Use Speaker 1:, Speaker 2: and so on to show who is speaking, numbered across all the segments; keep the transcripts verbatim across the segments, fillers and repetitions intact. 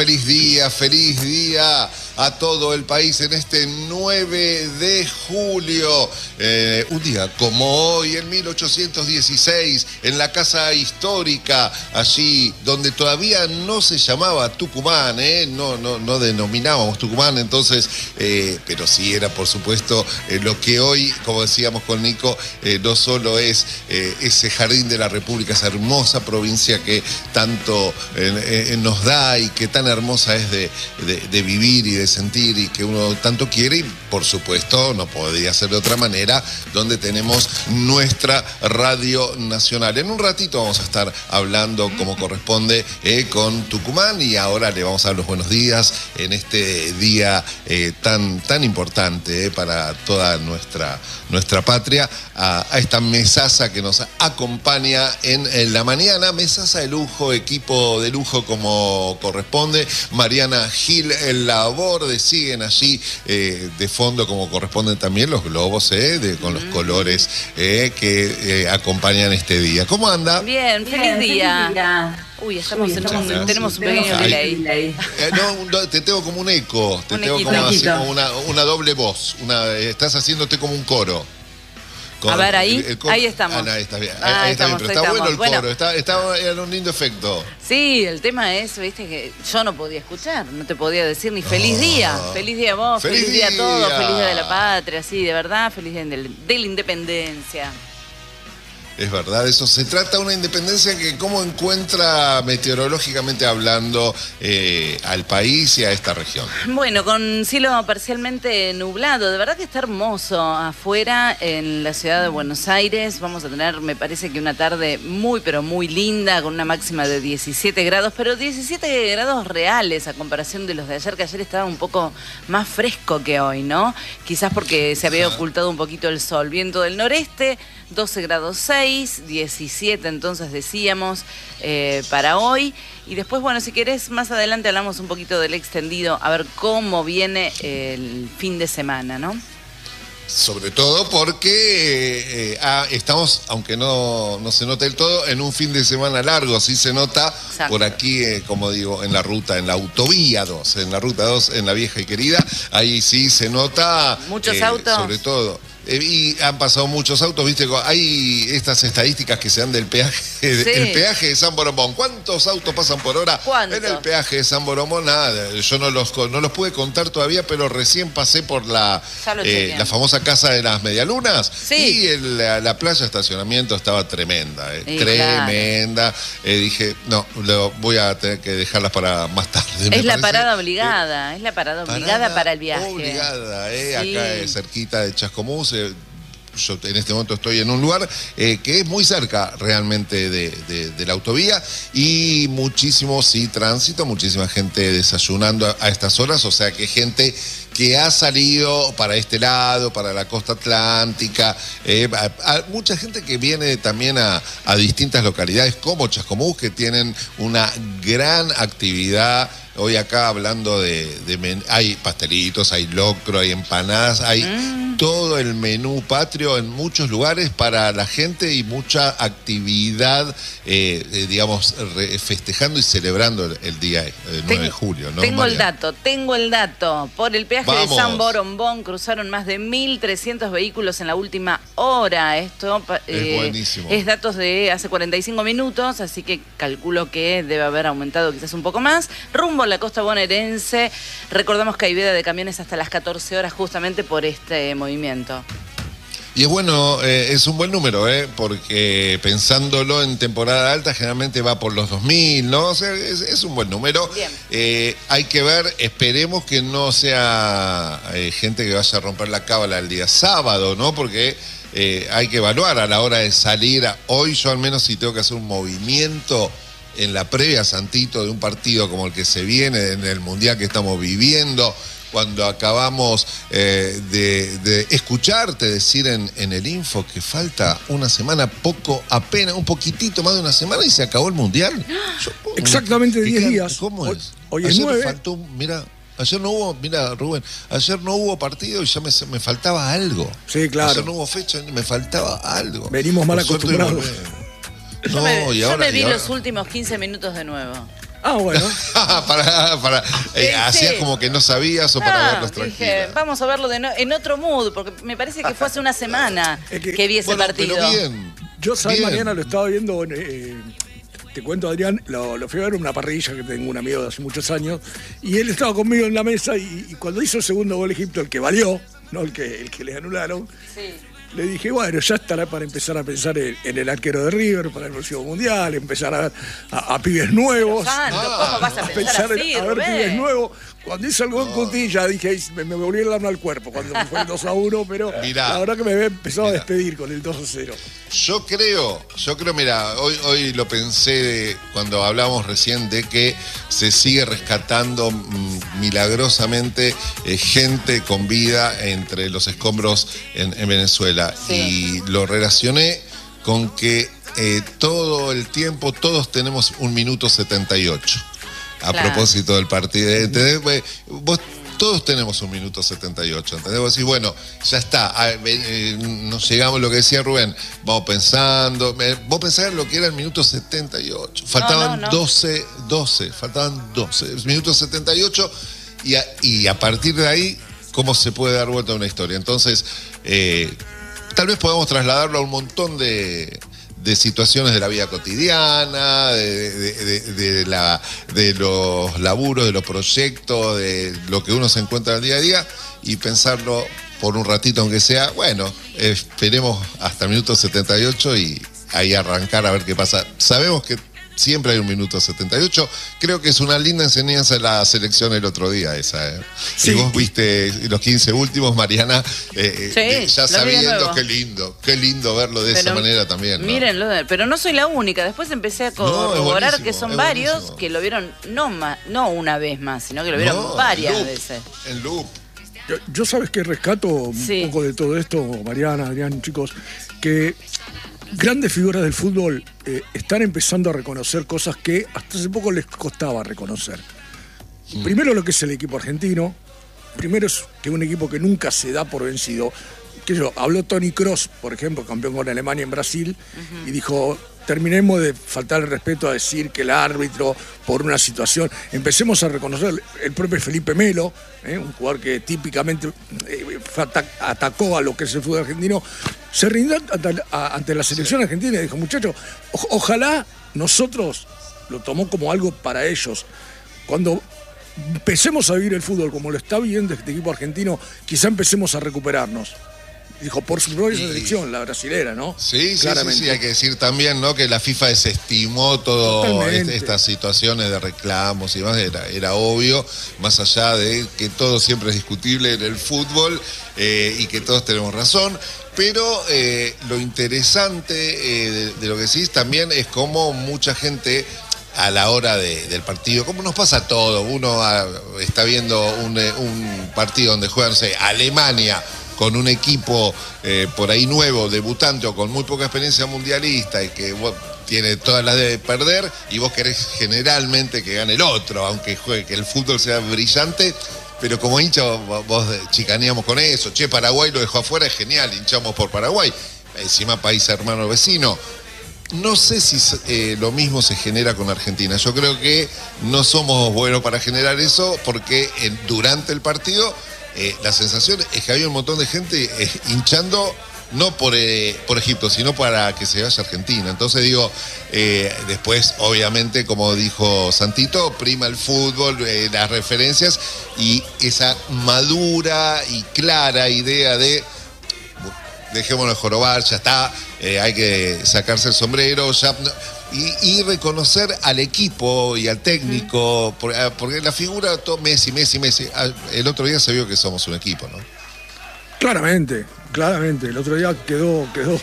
Speaker 1: feliz día, feliz día a todo el país en este nueve de julio. Eh, un día como hoy, en mil ochocientos dieciséis, en la Casa Histórica, allí donde todavía no se llamaba Tucumán, ¿eh? no, no, no denominábamos Tucumán, entonces, eh, pero sí era, por supuesto, eh, lo que hoy, como decíamos con Nico, eh, no solo es eh, ese jardín de la República, esa hermosa provincia que tanto eh, eh, nos da y que tan hermosa es de, de, de vivir y de sentir y que uno tanto quiere, y por supuesto no podría ser de otra manera, donde tenemos nuestra radio nacional. En un ratito vamos a estar hablando como corresponde eh, con Tucumán, y ahora le vamos a dar los buenos días en este día eh, tan, tan importante eh, para toda nuestra, nuestra patria, a, a esta mesaza que nos acompaña en, en la mañana, mesaza de lujo, equipo de lujo como corresponde. Mariana Gil, el Laborde, siguen allí eh, de fondo como corresponden también los globos eh, de, con los colores eh, que eh, acompañan este día. ¿Cómo anda?
Speaker 2: Bien, feliz
Speaker 3: Bien,
Speaker 2: día.
Speaker 3: feliz día.
Speaker 2: Uy, estamos
Speaker 3: Uy,
Speaker 2: en
Speaker 3: estamos
Speaker 2: un,
Speaker 3: en-
Speaker 2: tenemos un
Speaker 3: tenemos
Speaker 2: pequeño
Speaker 3: un
Speaker 2: delay.
Speaker 3: delay.
Speaker 1: Eh, no, no, te tengo como un eco, te
Speaker 2: Un
Speaker 1: tengo
Speaker 2: equito.
Speaker 1: como, así,
Speaker 3: Equito.
Speaker 1: como una, una doble voz. Una, eh, estás haciéndote como un coro. Con-
Speaker 2: A ver, ahí,
Speaker 1: el- el coro-
Speaker 2: ahí estamos.
Speaker 1: Ah, no, ahí está bien.
Speaker 2: Ah,
Speaker 1: Ahí, ahí
Speaker 2: ahí
Speaker 1: está bien,
Speaker 2: estamos,
Speaker 1: pero
Speaker 2: ahí
Speaker 1: está bueno el
Speaker 2: estamos.
Speaker 1: coro, está, está era un lindo efecto.
Speaker 2: Sí, el tema es, viste, que yo no podía escuchar, no te podía decir ni feliz
Speaker 1: Oh.
Speaker 2: día, feliz día a vos,
Speaker 1: ¡Feliz
Speaker 2: feliz, día a todos,
Speaker 1: día!
Speaker 2: feliz día de la patria, sí, de verdad, feliz día de, de la independencia.
Speaker 1: Es verdad, eso se trata de una independencia que cómo encuentra meteorológicamente hablando eh, al país y a esta región.
Speaker 2: Bueno, con cielo parcialmente nublado, de verdad que está hermoso afuera en la ciudad de Buenos Aires. Vamos a tener, me parece que una tarde muy, pero muy linda, con una máxima de diecisiete grados, pero diecisiete grados reales a comparación de los de ayer, que ayer estaba un poco más fresco que hoy, ¿no? Quizás porque se había ocultado un poquito el sol. Viento del noreste, doce grados seis, diecisiete entonces decíamos eh, para hoy. Y después, bueno, si querés, más adelante hablamos un poquito del extendido, a ver cómo viene el fin de semana, ¿no?
Speaker 1: Sobre todo porque eh, eh, ah, estamos, aunque no, no se note del todo, en un fin de semana largo. Sí se nota
Speaker 2: Exacto.
Speaker 1: por aquí, eh, como digo, en la ruta, en la autovía dos, en la ruta dos, en la vieja y querida. Ahí sí se nota.
Speaker 2: Muchos
Speaker 1: eh,
Speaker 2: autos.
Speaker 1: Sobre todo. Eh, y han pasado muchos autos, viste, hay estas estadísticas que se dan del peaje,
Speaker 2: Sí.
Speaker 1: el peaje de San Boromón. ¿Cuántos autos pasan por hora?
Speaker 2: ¿Cuántos?
Speaker 1: En el peaje de San Boromón, nada, yo no los, no los pude contar todavía, pero recién pasé por la,
Speaker 2: Ya lo
Speaker 1: eh,
Speaker 2: chequean.
Speaker 1: la famosa casa de las medialunas.
Speaker 2: Sí.
Speaker 1: Y el- la, la playa de estacionamiento estaba tremenda, eh,
Speaker 2: Y
Speaker 1: tremenda. Eh, dije, no, lo, voy a tener que dejarlas para más tarde. me
Speaker 2: Es la
Speaker 1: parece.
Speaker 2: parada
Speaker 1: Eh,
Speaker 2: obligada, es la parada obligada
Speaker 1: Parada
Speaker 2: para el viaje.
Speaker 1: Obligada, eh,
Speaker 2: Sí.
Speaker 1: acá eh, cerquita de Chascomús. eh, yo en este momento estoy en un lugar eh, que es muy cerca realmente de, de- de la autovía, y muchísimo, sí, tránsito, muchísima gente desayunando a, a estas horas, o sea que gente que ha salido para este lado, para la costa atlántica, eh, a- a mucha gente que viene también a, a distintas localidades como Chascomús, que tienen una gran actividad. Hoy acá hablando de, de men- hay pastelitos, hay locro, hay empanadas, hay
Speaker 2: Mm.
Speaker 1: todo el menú patrio en muchos lugares para la gente, y mucha actividad, eh, eh, digamos, re- festejando y celebrando el, el día eh, nueve de julio, ¿no,
Speaker 2: Tengo el
Speaker 1: María?
Speaker 2: dato, tengo el dato. Por el peaje
Speaker 1: Vamos.
Speaker 2: de San Borombón cruzaron más de mil trescientos vehículos en la última hora. Esto pa-
Speaker 1: Es buenísimo.
Speaker 2: es datos de hace cuarenta y cinco minutos, así que calculo que debe haber aumentado quizás un poco más. Rumbo a la costa bonaerense, recordamos que hay veda de camiones hasta las catorce horas justamente por este movimiento.
Speaker 1: Y es bueno, eh, es un buen número, eh, porque pensándolo en temporada alta generalmente va por los dos mil, ¿no? O sea, es, es un buen número.
Speaker 2: Bien.
Speaker 1: Eh, hay que ver, esperemos que no sea eh, gente que vaya a romper la cábala el día sábado, ¿no? Porque eh, hay que evaluar a la hora de salir. A, hoy yo al menos si tengo que hacer un movimiento en la previa, Santito, de un partido como el que se viene, en el Mundial que estamos viviendo, cuando acabamos eh, de, de escucharte decir en, en el info que falta una semana, poco, apenas, un poquitito más de una semana y se acabó el Mundial. Yo,
Speaker 4: Exactamente
Speaker 1: ¿qué
Speaker 4: diez
Speaker 1: can-
Speaker 4: días.
Speaker 1: ¿Cómo
Speaker 4: Hoy-
Speaker 1: es?
Speaker 4: hoy es
Speaker 1: Ayer
Speaker 4: nueve.
Speaker 1: faltó, un- mira, ayer no hubo, mira Rubén, ayer no hubo partido y ya me, me faltaba algo.
Speaker 4: Sí, claro.
Speaker 1: Ayer no hubo fecha y me faltaba algo.
Speaker 4: Venimos mal
Speaker 1: Por suerte
Speaker 4: acostumbrados.
Speaker 1: volvé.
Speaker 2: Yo
Speaker 1: No,
Speaker 2: me,
Speaker 1: y
Speaker 2: yo
Speaker 1: ahora,
Speaker 2: me vi
Speaker 1: y ahora-
Speaker 2: los últimos quince minutos de nuevo.
Speaker 3: Ah, bueno.
Speaker 1: para, para, eh, hacías como que no sabías o para
Speaker 2: Ah,
Speaker 1: verlos
Speaker 2: dije,
Speaker 1: tranquilos.
Speaker 2: vamos a verlo de no- en otro mood, porque me parece que fue hace una semana
Speaker 3: Es que-
Speaker 2: que vi ese
Speaker 1: Bueno,
Speaker 2: partido.
Speaker 1: pero bien.
Speaker 3: Yo, ¿sabes?
Speaker 1: bien.
Speaker 3: Mariana, lo estaba viendo, eh, te cuento, Adrián, lo, lo fui a ver en una parrilla que tengo un amigo de hace muchos años, y él estaba conmigo en la mesa, y, y cuando hizo el segundo gol Egipto, el que valió, no el que, el que le anularon,
Speaker 2: Sí.
Speaker 3: le dije, bueno, ya estará para empezar a pensar en, en el arquero de River, para el próximo mundial, empezar a ver a, a pibes nuevos.
Speaker 2: Santo, ¿cómo vas a
Speaker 3: A
Speaker 2: pensar
Speaker 3: pensar
Speaker 2: así,
Speaker 3: en, a ver
Speaker 2: Rubén?
Speaker 3: pibes nuevos. Cuando hizo el gol Cutilla, dije, "Ay, me, me volví el alma al cuerpo", cuando fue el dos a uno, pero
Speaker 1: Mirá.
Speaker 3: la verdad que me había empezado
Speaker 1: Mirá.
Speaker 3: a despedir con el dos a cero.
Speaker 1: Yo creo, yo creo, mira, hoy, hoy lo pensé de- cuando hablábamos recién de que se sigue rescatando mm, milagrosamente eh, gente con vida entre los escombros en, en Venezuela.
Speaker 2: Sí.
Speaker 1: Y lo relacioné con que eh, todo el tiempo, todos tenemos un minuto setenta y ocho. A
Speaker 2: Claro.
Speaker 1: propósito del partido, ¿entendés? Pues, vos todos tenemos un minuto setenta y ocho, ¿entendés? Vos decís, bueno, ya está, ah, eh, eh, nos llegamos, lo que decía Rubén, vamos pensando, eh, vos pensás en lo que era el minuto setenta y ocho, faltaban
Speaker 2: no, no.
Speaker 1: doce, doce, faltaban doce, minutos setenta y ocho, y a, y a partir de ahí, ¿cómo se puede dar vuelta a una historia? Entonces, eh, tal vez podamos trasladarlo a un montón de... de situaciones de la vida cotidiana, de, de- de- de la, de los laburos, de los proyectos, de lo que uno se encuentra al día a día y pensarlo por un ratito, aunque sea, bueno, esperemos hasta el minuto setenta y ocho y ahí arrancar a ver qué pasa. Sabemos que siempre hay un minuto setenta y ocho. Creo que es una linda enseñanza de la selección el otro día esa. ¿eh?
Speaker 3: Sí.
Speaker 1: Y vos viste los quince últimos, Mariana, eh,
Speaker 2: Sí,
Speaker 1: eh, ya
Speaker 2: lo vi de
Speaker 1: sabiendo,
Speaker 2: nuevo.
Speaker 1: qué lindo, qué lindo verlo de esa
Speaker 2: Pero
Speaker 1: manera también. ¿no?
Speaker 2: Mírenlo, pero no soy la única. Después empecé a
Speaker 1: No, es
Speaker 2: corroborar
Speaker 1: buenísimo,
Speaker 2: que son
Speaker 1: es
Speaker 2: varios
Speaker 1: buenísimo.
Speaker 2: que lo vieron no, ma- no una vez más, sino que lo vieron
Speaker 1: No,
Speaker 2: varias
Speaker 1: en loop,
Speaker 2: veces.
Speaker 1: En loop.
Speaker 3: Yo, yo sabes que rescato un
Speaker 2: Sí.
Speaker 3: poco de todo esto, Mariana, Adrián, chicos, que grandes figuras del fútbol eh, están empezando a reconocer cosas que hasta hace poco les costaba reconocer. Primero lo que es el equipo argentino, primero es que un equipo que nunca se da por vencido. Que yo, habló Toni Kroos, por ejemplo, campeón con Alemania en Brasil, y dijo, terminemos de faltar el respeto a decir que el árbitro por una situación, empecemos a reconocer el propio Felipe Melo, ¿eh? Un jugador que típicamente eh, fue ata- atacó a lo que es el fútbol argentino, se rindió ante, a- ante la selección argentina y dijo, muchachos, o- ojalá nosotros, lo tomó como algo para ellos, cuando empecemos a vivir el fútbol como lo está viviendo este equipo argentino, quizá empecemos a recuperarnos. Dijo, por su propia
Speaker 1: Y-
Speaker 3: selección, la brasilera, ¿no?
Speaker 1: Sí, sí, sí,
Speaker 3: Claramente.
Speaker 1: sí, hay que decir también, ¿no? Que la FIFA desestimó todo
Speaker 3: Totalmente.
Speaker 1: est- estas situaciones de reclamos y demás, era, era obvio, más allá de que todo siempre es discutible en el fútbol eh, y que todos tenemos razón, pero eh, lo interesante eh, de, de lo que decís también es cómo mucha gente a la hora de- del partido, como nos pasa a todo, uno ah, está viendo un, eh, un partido donde juegan, no sé, Alemania, con un equipo eh, por ahí nuevo, debutante o con muy poca experiencia mundialista y que vos, tiene todas las de perder y vos querés generalmente que gane el otro, aunque juegue, que el fútbol sea brillante, pero como hincha vos, vos chicaneamos con eso, che, Paraguay lo dejó afuera, es genial, hinchamos por Paraguay, encima país hermano vecino. No sé si eh, lo mismo se genera con Argentina. Yo creo que no somos buenos para generar eso porque en- durante el partido eh, la sensación es que había un montón de gente eh, hinchando no por, eh, por Egipto, sino para que se vaya a Argentina. Entonces digo, eh, después obviamente, como dijo Santito, prima el fútbol, eh, las referencias y esa madura y clara idea de dejémonos jorobar, ya está, eh, hay que sacarse el sombrero, ya, y, y reconocer al equipo y al técnico, por- ah, porque la figura, todo Messi, Messi, Messi, ah, el otro día se vio que somos un equipo, ¿no?
Speaker 3: Claramente, claramente. El otro día quedó, quedó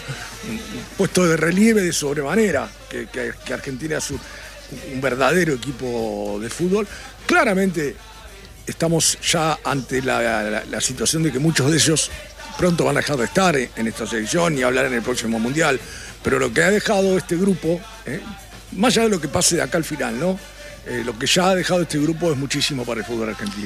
Speaker 3: puesto de relieve de sobremanera que, que- que Argentina es un, un verdadero equipo de fútbol. Claramente estamos ya ante la, la- la situación de que muchos de ellos pronto van a dejar de estar en, en esta selección y hablar en el próximo Mundial. Pero lo que ha dejado este grupo, ¿eh? Más allá de lo que pase de acá al final, ¿no? Eh, lo que ya ha dejado este grupo es muchísimo para el fútbol argentino.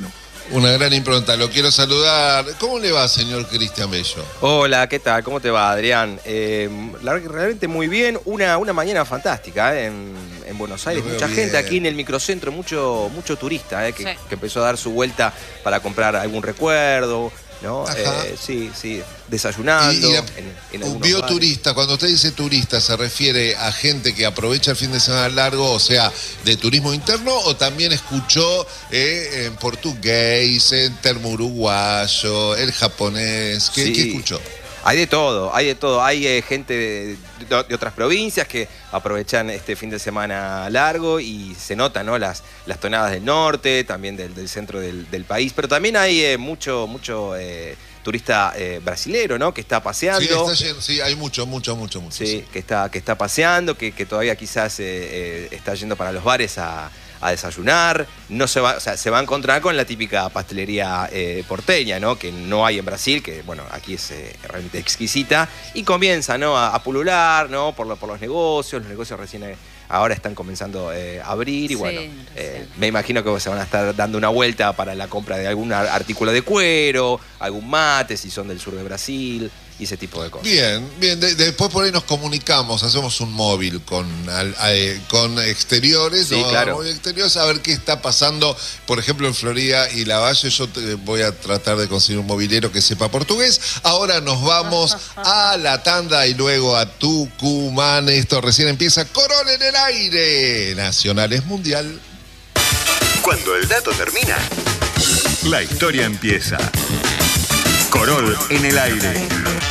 Speaker 1: Una gran impronta, lo quiero saludar. ¿Cómo le va, señor Cristian Bello?
Speaker 4: Hola, ¿qué tal? ¿Cómo te va, Adrián? Eh, la verdad que realmente muy bien, una, una mañana fantástica ¿eh? en, en Buenos Aires, mucha bien. gente aquí en el microcentro, mucho, mucho turista ¿eh? que, sí. que empezó a dar su vuelta para comprar algún recuerdo, ¿no? Eh, sí, sí, desayunando.
Speaker 1: Y, y la,
Speaker 4: en, en
Speaker 1: vio turista, cuando usted dice turista, ¿se refiere a gente que aprovecha el fin de semana largo, o sea, de turismo interno, o también escuchó eh, en portugués, en termo uruguayo, el japonés? ¿Qué,
Speaker 4: sí.
Speaker 1: ¿qué escuchó?
Speaker 4: Hay de todo, hay de todo. Hay eh, gente de, de, de otras provincias que aprovechan este fin de semana largo y se notan, ¿no? las, las tonadas del norte, también del, del centro del, del país, pero también hay eh, mucho, mucho eh, turista eh, brasilero, ¿no? Que está paseando.
Speaker 1: Sí, está lleno, sí, hay mucho, mucho, mucho, mucho.
Speaker 4: Sí,
Speaker 1: sí.
Speaker 4: Que, está, que está paseando, que, que todavía quizás eh, eh, está yendo para los bares a... a desayunar, no se va, o sea, se va a encontrar con la típica pastelería eh, porteña, ¿no? Que no hay en Brasil, que bueno, aquí es eh, realmente exquisita, y comienza, ¿no? a, a pulular, ¿no? Por, lo, por los negocios, los negocios recién eh, ahora están comenzando eh, a abrir, y sí, bueno, eh, me imagino que se van a estar dando una vuelta para la compra de algún artículo de cuero, algún mate, si son del sur de Brasil, y ese tipo de cosas.
Speaker 1: Bien, bien. De, después por ahí nos comunicamos, hacemos un móvil con, al, al, con exteriores,
Speaker 4: sí,
Speaker 1: ¿no?
Speaker 4: claro.
Speaker 1: Móvil exteriores, a ver qué está pasando, por ejemplo, en Florida y Lavalle. Yo te, voy a tratar de conseguir un movilero que sepa portugués. Ahora nos vamos a la tanda y luego a Tucumán. Esto recién empieza. Corol en el aire. Nacionales Mundial.
Speaker 5: Cuando el dato termina, la historia empieza. Corol en el aire.